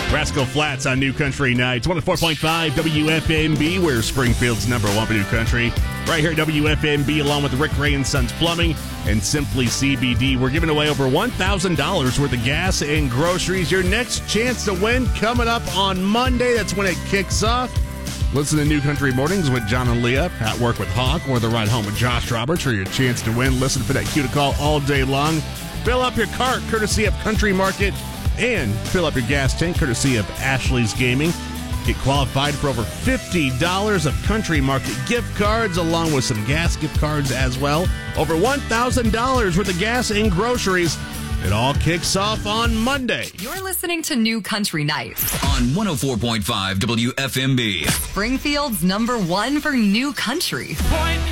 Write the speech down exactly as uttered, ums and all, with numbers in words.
Rascal Flatts on New Country Nights. one oh four point five W F M B, we're Springfield's number one for New Country. Right here at W F M B, along with Rick Ray and Sons Plumbing and Simply C B D. We're giving away over one thousand dollars worth of gas and groceries. Your next chance to win coming up on Monday. That's when it kicks off. Listen to New Country Mornings with John and Leah, at work with Hawk, or the ride home with Josh Roberts for your chance to win. Listen for that cue to call all day long. Fill up your cart, courtesy of Country Market, and fill up your gas tank, courtesy of Ashley's Gaming. Get qualified for over fifty dollars of Country Market gift cards, along with some gas gift cards as well. Over one thousand dollars worth of gas and groceries. It all kicks off on Monday. You're listening to New Country Nights on one oh four point five W F M B. Springfield's number one for New Country. Point